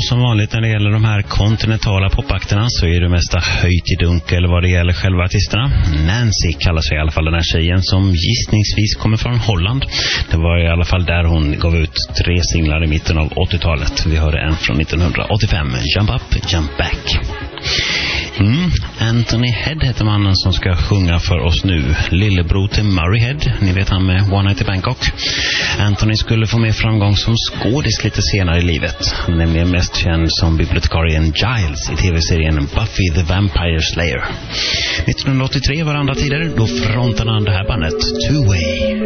som vanligt när det gäller de här kontinentala popakterna så är det mesta höjt i dunkel vad det gäller själva artisterna. Nancy kallar sig i alla fall den här tjejen som gissningsvis kommer från Holland. Det var i alla fall där hon gav ut 3 singlar i mitten av 80-talet. Vi hörde en från 1985, Jump Up, Jump Back. Anthony Head heter mannen som ska sjunga för oss nu. Lillebror till Murray Head, ni vet han med One Night in Bangkok. Anthony skulle få mer framgång som skådis lite senare i livet. Han är nämligen mest känd som bibliotekarien Giles i tv-serien Buffy the Vampire Slayer. 1983 var andra tider, då frontade han det här bandet Two Way.